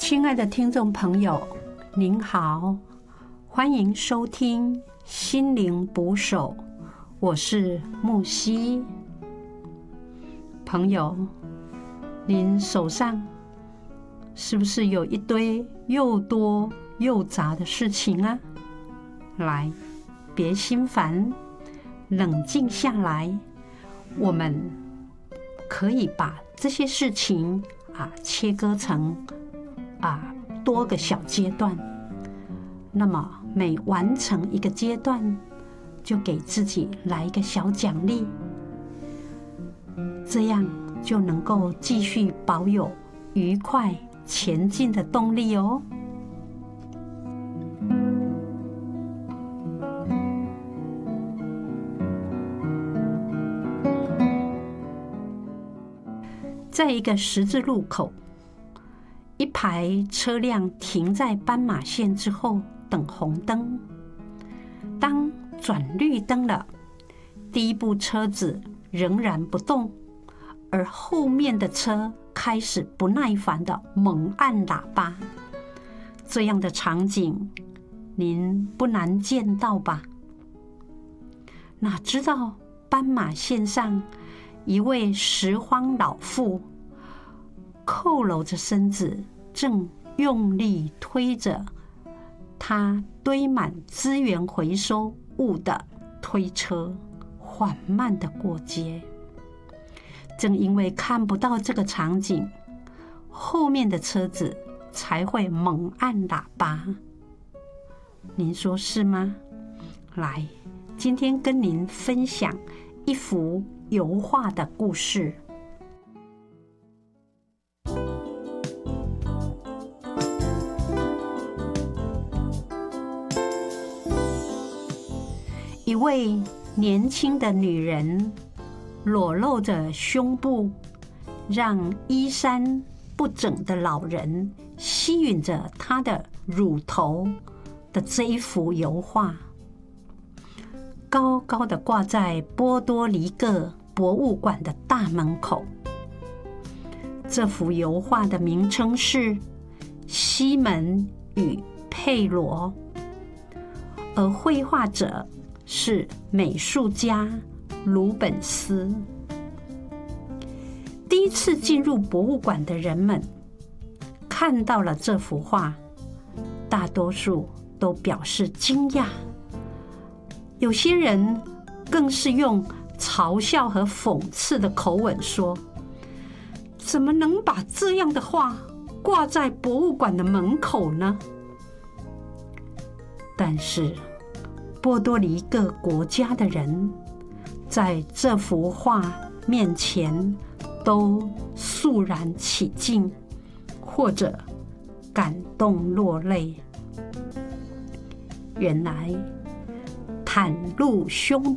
亲爱的听众朋友，您好，欢迎收听心灵捕手，我是木西。朋友，您手上是不是有一堆又多又杂的事情啊？来，别心烦，冷静下来，我们可以把这些事情切割成多个小阶段。那么每完成一个阶段，就给自己来一个小奖励，这样就能够继续保有愉快前进的动力哦。在一个十字路口，一排车辆停在斑马线之后等红灯。当转绿灯了，第一部车子仍然不动，而后面的车开始不耐烦地猛按喇叭。这样的场景您不难见到吧？哪知道斑马线上一位拾荒老妇佝偻着身子，正用力推着他堆满资源回收物的推车，缓慢地过街。正因为看不到这个场景，后面的车子才会猛按喇叭。您说是吗？来，今天跟您分享一幅油画的故事。一位年轻的女人裸露着胸部，让衣衫不整的老人吸吮着她的乳头的这一幅油画，高高的挂在波多黎各博物馆的大门口。这幅油画的名称是《西门与佩罗》，而绘画者是美术家鲁本斯。第一次进入博物馆的人们看到了这幅画，大多数都表示惊讶，有些人更是用嘲笑和讽刺的口吻说：怎么能把这样的画挂在博物馆的门口呢？但是波多黎各国家的人在这幅画面前都肃然起敬，或者感动落泪。原来袒露胸